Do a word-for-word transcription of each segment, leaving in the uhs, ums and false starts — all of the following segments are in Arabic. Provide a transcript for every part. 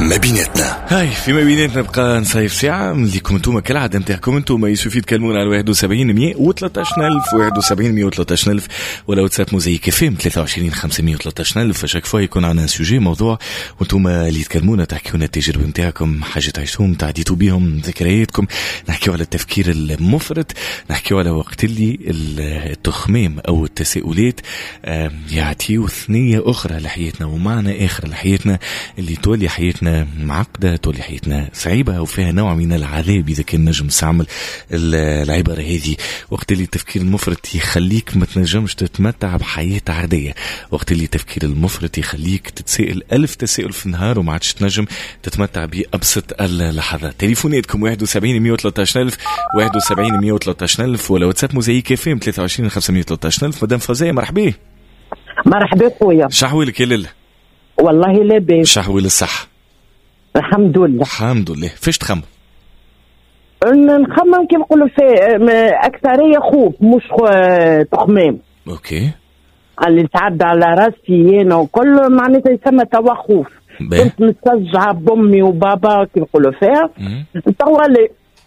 ما بيناتنا. هاي في ما بيناتنا بقى نصيف ساعة ليكم انتوما كالعادة نتاعكم انتوما يسوفي تكلمونا على واحد وسبعين مية وثلاثة عشر ألف واحد وسبعين مية وثلاثة عشر ألف ولا واتساب موزايك فيم ثلاثة وعشرين خمسمية وثلاثة عشر ألف. فشاك فوا يكون عنا سوجي موضوع وانتوما اللي تكلمونا تحكيونا التجربة نتاعكم، حاجة عشتوهم تعديتوا بيهم، ذكرياتكم، نحكيو على التفكير المفرط، نحكيو على وقت اللي التخميم أو التساؤلات يعطيو ثنية أخرى لحياتنا ومعنى آخر لحياتنا اللي تولي حياتنا معقدة، تولي حياتنا صعيبة وفيها نوع من العذاب إذا كان نجم نستعمل العبارة هذه. وقت اللي التفكير المفرط يخليك ما تنجمش تتمتع بحياة عادية، وقت اللي التفكير المفرط يخليك تتسائل ألف تساؤل في النهار وما عادش تنجم تتمتع بأبسط اللحظات. تليفوناتكم واحد وسبعين مية وثلاثة عشر ألف واحد وسبعين مية وثلاثة عشر ألف ولا واتساب موزايك فيم ثلاثة وعشرين خمسمية وثلاثة عشر ألف. مدام فوزية مرحبا. مرحبا خويا. شحوالك يا لله؟ والله لاباس. شحوال الصحة؟ الحمد لله. الحمد لله. فاش تخمم؟ نخمم كيف نقولوا في أكثرية خوف مش تخمام. اوكي. اللي تعدى على راسي انا وكل معناتها يسمى توا خوف. كنت مسترجعة بأمي وبابا كيف نقولوا فيها. توا لي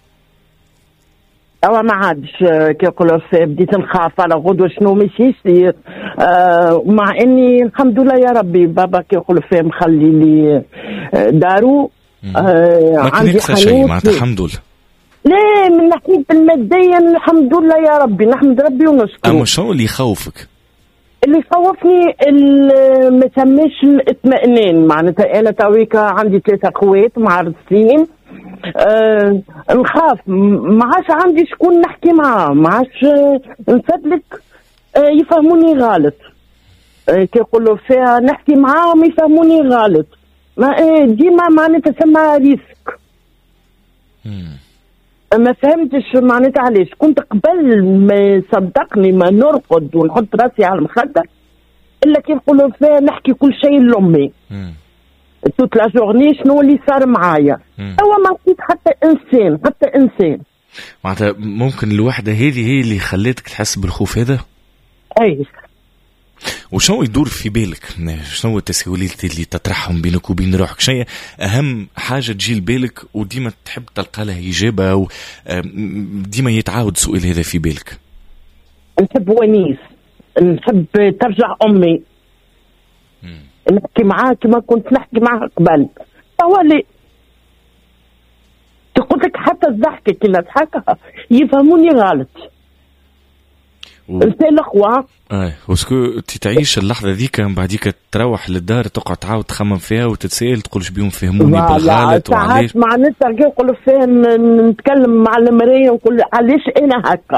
توا ما عادش كيف نقولوا فيها، بديت نخاف على غدوة شنو ماشي يصير. آه مع اني الحمد لله يا ربي بابا كيف نقولوا فيها مخلي لي دارو. آه ما عندي شيء معناتها الحمد لله. لا من ناحية المادية الحمد لله يا ربي، نحمد ربي ونشكره. أما شنو اللي يخوفك؟ اللي يخوفني ما سميش الاطمئنان، معناتها انا تويكا عندي ثلاثة اخوات معرسين. أه نخاف ما عادش عندي شكون نحكي معاه، ما عادش نفدلك أه يفهموني غلط. أه كي يقولوا فيها نحكي معاهم يفهموني غلط، ما أه ديما معناتها سما ريسك. ما فهمتش معناتها علاش كنت قبل ما صدقني ما نرقد ونحط راسي على المخدة الا كي نقولوا فيها نحكي كل شيء لامي. توت لا جورني شنو اللي صار معايا. توا ما لقيت حتى انسان حتى انسان معناتها ممكن الوحده هذه هي اللي خلتك تحس بالخوف هذا. اي وشنو يدور في بالك؟ شنو التساؤلات اللي تطرحهم بينك وبين روحك؟ شيء أهم حاجة تجي لبالك وديما تحب تلقى لها إجابة أو ديما يتعاود سؤال هذا في بالك؟ نحب ونيس، نحب ترجع أمي مم. نحكي معاها كما كنت نحكي معاها قبل. طوالي تقول لك حتى الضحكة كي نضحكها يفهموني غلط. و... انت الاخوة اي واسكو تعيش اللحظه ذيك من بعديك تروح للدار تقعد تعاود تخمم فيها وتتسائل تقول شبيهم فهموني بالغلط وعلاش معناتها كي نقولوا فيها نتكلم مع المرايه ونقول علاش انا هكا.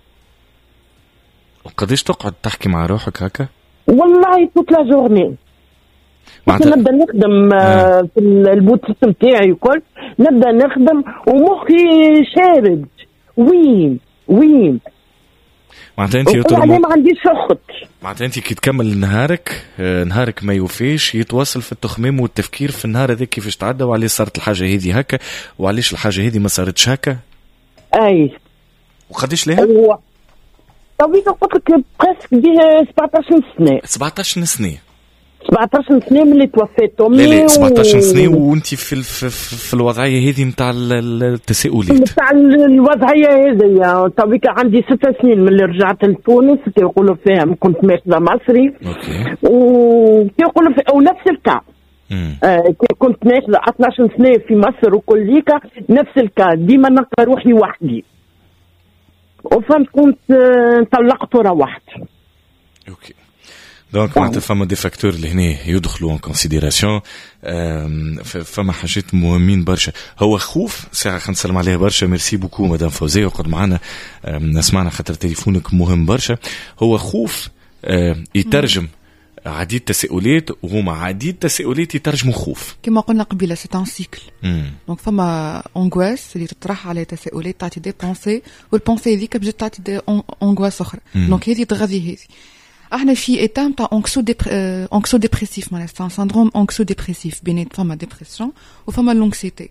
وقداش تقعد تحكي مع روحك هكا؟ والله توت لا جورني معناتها نبدا نخدم آه. في البوتيس نتاعي وكل نبدا نخدم ومخي شارد. وين وين معناتها انت يطلب ما عنديش اخت. معناتها انت كي تكمل نهارك نهارك ما يوفيش يتواصل في التخميم والتفكير في النهار هذاك كيفاش تعدى وعليه صارت الحاجه هذه هكا وعليش الحاجه هذه ما صارتش هكا. اي وقداش لها؟ و... طبيعي قلت لك بريسك دي سبعطاش سنه. سبعطاش سنه سبعطاش سنه ملي توفيت امي. لا لا سبعطاش و... سنه وانت في في, في الوضعيه هذه نتاع التساؤلات نتاع الوضعيه هذه. طبيعي عندي ست سنين ملي رجعت لتونس كيقولوا فيها كنت ماخذه مصري. اوكي. وكيقولوا في او نفس الكا آه كنت ماخذه اثناش سنه في مصر وكليكا نفس الكا ديما نلقى روحي وحدي وفهمت كنت طلقت وروحت. اوكي دونك معناتها فما دي فاكتور اللي هنا يدخلوا ان كونسيديراسيون. فما حاجات مهمين برشا. هو خوف ساعه خلينا نسلم عليها برشا. ميرسي بوكو مدام فوزية وقعد معنا نسمعنا خاطر تليفونك مهم برشا. هو خوف يترجم عديد تساؤلات وهما عديد تساؤلات يترجموا خوف كما قلنا قبيله سي ان سيكل. دونك فما انغواس اللي تطرح على تساؤلات تعطي دي بونسي والبونسي هذيك بجد تعطي دي انغواس اخرى. دونك هذه تغذي هذه. احنا في ايتام تاع انكسو ديب انكسو ديبريسيف معناتها سندروم انكسو ديبريسيف بين فما ديبرسيون وفما لونكسيتي.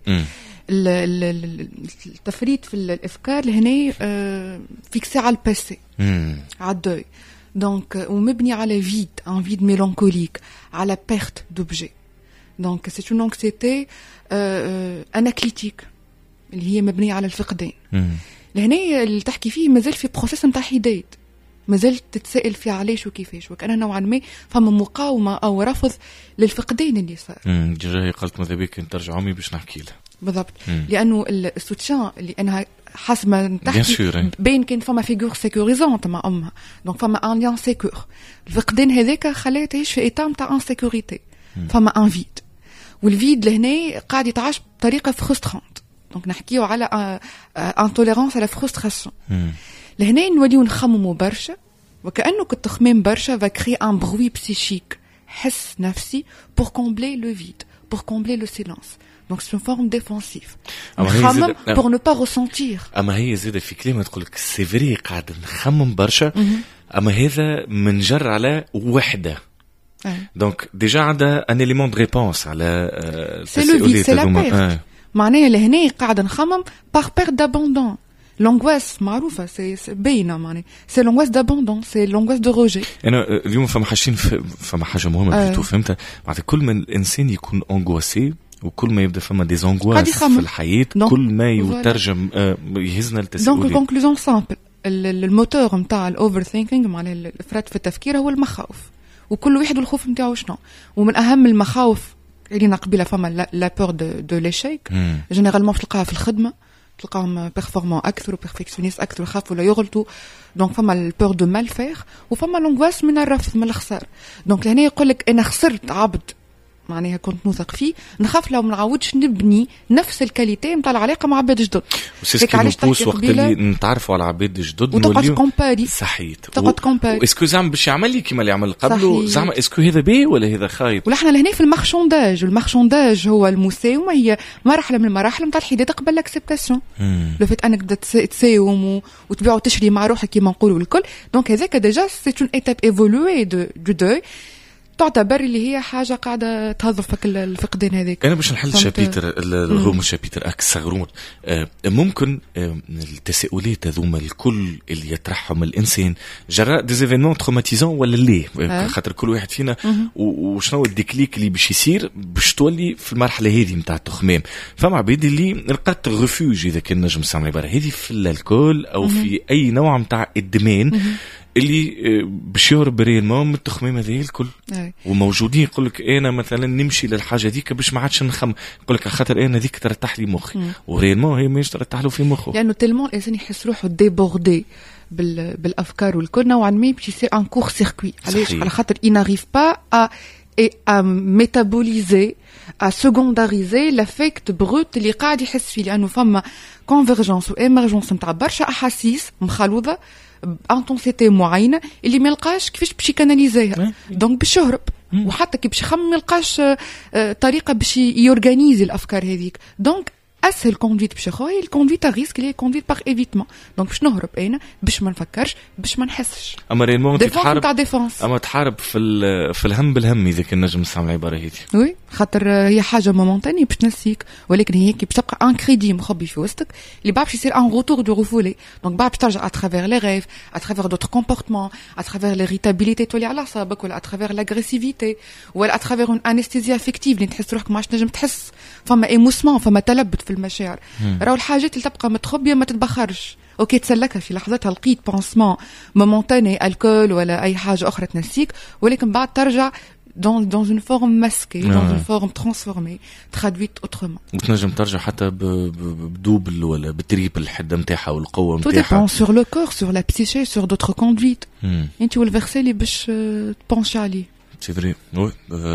التفريط في الافكار لهنا فيكسي على الباسي على الدوي دونك ومبني على فيد ان فيد ميلانكوليك على بيرت دوبجي دونك سي اون انكسيتي اناكليتيك اللي هي مبنيه على الفقدان. لهنا اللي تحكي فيه مازال في بروسيس نتاع حداد، مازال تتسائل في علاش وكيفاش، وكأن نوعا ما فما مقاومه او رفض للفقدان اللي صار. امم جاي قلت ماذا بك انت ترجع امي باش نحكي لها بالضبط. لانه السوتيان اللي انها حسب ما تحكي بين كان فما فيغور سيكوريزونت مع امها، دونك فما ان ليان سيكور. الفقدان هذاك خلاها تعيش في ايتام تاع ان سيكوريتي، فما ان فيد، والفيد لهنا قاعد يتعاش بطريقه فرسترانت. دونك نحكيو على ان توليرانس على فرستراسيون. لهنا نوليو نخمموا برشا، وكأنه كالتخمام برشا va créer un bruit psychique، حس نفسي pour combler le vide, pour combler le silence. Donc c'est une forme défensive. نخمم pour ne pas ressentir. أما هي زادة في كلمة تقولك سيفري قاعد نخمم برشا، أما هذا منجر على وحدة. دونك ديجا عندها ان élément de réponse على التساؤلات هذوما. معناها لهنا قاعد نخمم par perte d'abandon. L'angoisse معروفة سي باينة معناها سي l'angoisse d'abandon, c'est l'angoisse de rejet. أنا اليوم فما حاجين فما حاجة مهمة بليتو فهمتها، معناتها كل ما الإنسان يكون angoissé وكل ما يبدأ فما ديز angoisse في الحياة كل ما يترجم يهزنا التساؤلات. دونك الكونكلوزيون سامبل، الموتور نتاع الأوفر ثينكينج معناها الإفراط في التفكير هو المخاوف، وكل واحد والخوف نتاعو شنو. ومن أهم المخاوف اللي نقبلها فما لا بور دو دو ليشيك، جينيرالمون تلقاها في الخدمة، تلقاهم بيرفورمون اكثر وبيرفكسيونيست اكثر، يخافوا لا يغلطوا. دونك فما البور دو مال فير، وفما لونغواس من الرفض، من الخساره. دونك لهنا يقول لك انا خسرت عبد معناها كنت نوثق فيه، نخاف لو ما نعاودش نبني نفس الكاليتي نتاع العلاقه مع عباد جدد. هيك علاش نبوس وقت اللي نتعرفوا على عباد جدد وتقعد كومباري. صحيت تقعد كومباري. اسكو زعما باش يعمل لي كيما اللي عمل قبله، زعما اسكو هذا باهي ولا هذا خايب. ولحنا لهنا في المارشونداج، والمارشونداج هو المساومه، هي مرحله من المراحل نتاع الحداد قبل الاكسبتاسيون. لو فيت انك تساوم وتبيع وتشري مع روحك كيما نقولوا الكل. دونك هذاك ديجا سي اون ايتاب ايفولوي دو دو دوي، تعتبر اللي هي حاجه قاعده تهضر فيك الفقدان هذاك. انا باش نحل الشابيتر الغوم الشابيتر اكس غرومت. آه ممكن آه التساؤلات هذوما الكل اللي يطرحهم الانسان جراء دي ايفينمون تروماتيزون ولا ليه؟ آه. خاطر كل واحد فينا وشنو الديكليك اللي باش يصير باش تولي في المرحله هذه نتاع التخمام. فما عباد اللي لقات ريفوج اذا كان نجم نستعمل العباره هذه في الكول او في اي نوع نتاع ادمان اللي باش يهرب ريالمون من التخميم هذه الكل. وموجودين يقول لك انا مثلا نمشي للحاجه ديك باش ما عادش نخم، يقول لك خاطر انا ذيك ترتاح لي مخي، وريالمون هي ماهيش ترتاح له في مخه، لانه تلمون الانسان يحس روحه ديبوردي بال... بالافكار والكل نوعا ما باش يصير ان كور سيركوي. علاش؟ على خاطر il n'arrive pas à et à métaboliser à secondariser l'affect brut اللي قاعد يحس فيه، لانه فما convergence وemergence نتاع برشا احاسيس مخلوطه انتونسيتي معينه اللي ما يلقاش كيفاش باش يكاناليزيها. دونك باش يهرب، وحتى كي باش يخمم ما يلقاش طريقه باش يورغانيزي الافكار هذيك. دونك اسهل كوندويت باش ياخذها هي الكوندويت ريسك اللي هي كوندويت باغ ايفيتمون. دونك باش نهرب انا باش ما نفكرش باش ما نحسش. اما ريالمون تحارب اما تحارب في في الهم بالهم اذا كنا نجم نستعمل العباره هذه. وي خاطر هي حاجه مومونتاني باش تنسيك، ولكن هي كي باش تبقى ان كريدي مخبي في وسطك اللي بعد باش يصير ان روتور دو ريفولي. دونك بعد باش ترجع اترافير لي ريف، اترافير دوتر كومبورتمون، اترافير ليريتابيليتي تولي على اعصابك، ولا اترافير لاغريسيفيتي، ولا اترافير اون انستيزيا افكتيف اللي تحس روحك ما عادش نجم تحس. فما ايموسمون، فما تلبت في المشاعر. راهو الحاجات اللي تبقى متخبيه ما تتبخرش. اوكي تسلكها في لحظتها، لقيت بونسمون مومونتاني الكول ولا اي حاجه اخرى تنسيك، ولكن بعد ترجع dans dans une forme masquée, آه. dans une forme transformée, traduite autrement. وتنجم ترجع حتى بدوبل ولا بتريبل الحده نتاعها والقوه نتاعها. Tout dépend sur le corps, sur la psyché, sur d'autres conduites. انت والفيرسي اللي باش تبونشي عليه. سي فري. وي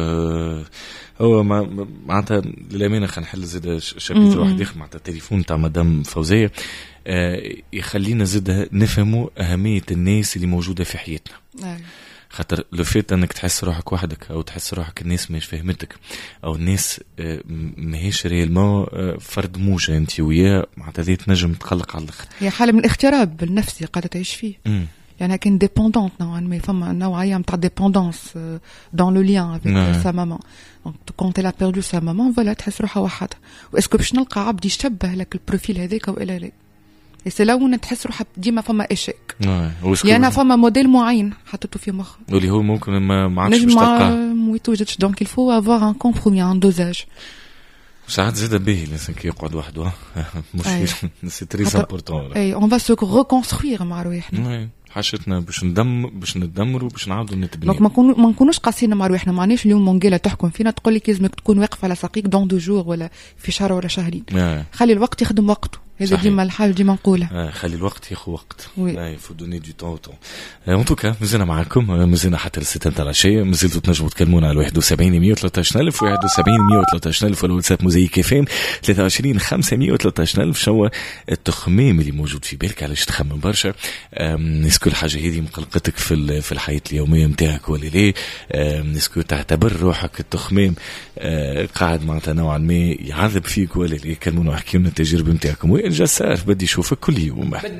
هو معناتها للامانه خلينا نحل زاد شابيتر واحد اخر معناتها التليفون تاع مدام فوزيه آه يخلينا زاد نفهموا اهميه الناس اللي موجوده في حياتنا. آه. خاطر لو فيت انك تحس روحك وحدك او تحس روحك الناس مش فهمتك او الناس ماهيش ريالمون فرد موجه انت وياه، معناتها ذي تنجم تقلق على الاخر. هي حاله من الاغتراب النفسي قاعده تعيش فيه. م. يعني كان ديبوندونت نوعا ما، فما نوعيه نتاع ديبوندونس دون لو ليان افيك سا مامان. دونك كونت لا بيردو سا مامان فوالا تحس روحها وحدها. واسكو باش نلقى عبد يشبه لك البروفيل هذاك والا لا؟ سي لا وين تحس روحها ديما فما اشيك. يعني فما موديل معين حطيته في مخك واللي هو ممكن ما ما عادش باش تلقاه وما توجدش. دونك الفو افوار ان كومبرومي ان دوزاج. ساعات زاد به لازم كي يقعد وحده مش سي تري امبورطون. اي اون فا سو ريكونستروير مع رواحنا. حاجتنا باش ندم باش ندمروا باش نعاودوا نتبني. دونك ما نكونوا ما نكونوش قاسيين مع رواحنا. معناش اليوم مونجيلا تحكم فينا تقول لك لازمك تكون واقف على ساقيك دون دو جور ولا في شهر ولا شهرين. خلي الوقت يخدم وقته. هذا ديما الحاجه ديما نقولها. آه خلي الوقت ياخذ وقت. اي فو دوني دو طون طون. ان توكا مازلنا معاكم مازلنا حتى الستة تاع العشيه. مازلتوا تنجموا تكلمونا على واحد وسبعين مية وثلاثة عشر ألف واحد وسبعين مية وثلاثة عشر ألف ولا واتساب موزايك اف ام ثلاثة وعشرين خمسمية وثلاثة عشر ألف. شو التخميم اللي موجود في بالك علاش تخمم برشا؟ نسكو الحاجه هذه مقلقتك في في الحياه اليوميه نتاعك ولا لا؟ نسكو تعتبر روحك التخميم قاعد معناتها نوعا ما يعذب فيك ولا لا؟ كلمونا واحكي لنا التجربه نتاعكم. وين جا صار بدي اشوفك كل يوم.